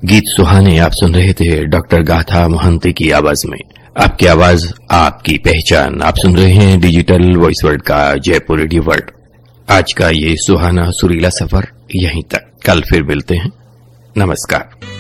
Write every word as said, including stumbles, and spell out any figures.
गीत सुहाने आप सुन रहे थे डॉक्टर गाथा मोहंती की आवाज में। आपकी आवाज, आपकी पहचान। आप सुन रहे हैं डिजिटल वॉइस वर्ल्ड का जयपुर रेडियो वर्ल्ड। आज का ये सुहाना सुरीला सफर यहीं तक। कल फिर मिलते हैं। नमस्कार।